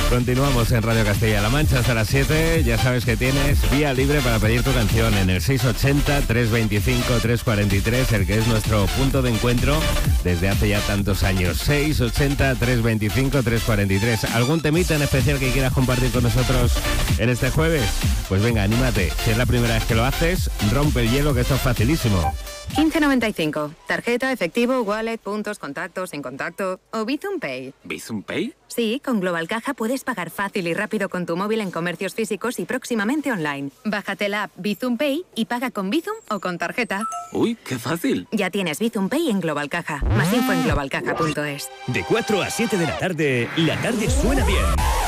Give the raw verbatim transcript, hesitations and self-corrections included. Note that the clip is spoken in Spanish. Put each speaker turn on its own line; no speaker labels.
Continuamos en Radio Castilla-La Mancha hasta las siete. Ya sabes que tienes vía libre para pedir tu canción en el seis ochenta, trescientos veinticinco, trescientos cuarenta y tres, el que es nuestro punto de encuentro desde hace ya tantos años. seis ochenta, trescientos veinticinco, trescientos cuarenta y tres. ¿Algún temita en especial que quieras compartir con nosotros en este jueves? Pues venga, anímate. Si es la primera vez que lo haces, rompe el hielo, que esto es facilísimo.
quince noventa y cinco. Tarjeta, efectivo, wallet, puntos, contactos, sin contacto o Bizum Pay.
¿Bizum Pay?
Sí, con Global Caja puedes pagar fácil y rápido con tu móvil en comercios físicos y próximamente online. Bájate la app Bizum Pay y paga con Bizum o con tarjeta.
Uy, qué fácil.
Ya tienes Bizum Pay en Global Caja. Más info en global caja punto es.
De cuatro a siete de la tarde, la tarde suena bien.